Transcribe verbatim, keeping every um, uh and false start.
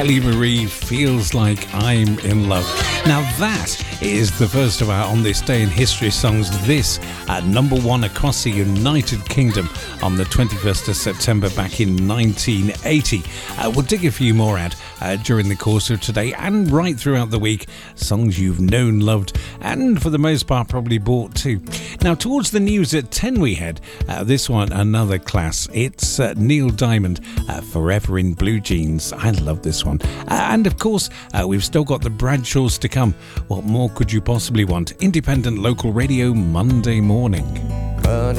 Kelly Marie, Feels Like I'm in Love. Now that is the first of our On This Day in History songs. This at number one across the United Kingdom on the twenty-first of September back in nineteen eighty. Uh, we'll dig a few more out uh, during the course of today and right throughout the week. Songs you've known, loved, and for the most part probably bought too. Now towards the news at ten we head. Uh, this one, another class. It's uh, Neil Diamond, uh, Forever in Blue Jeans. I love this one. Uh, and of course, uh, we've still got the Bradshaws to come. What more could you possibly want? Independent local radio Monday morning.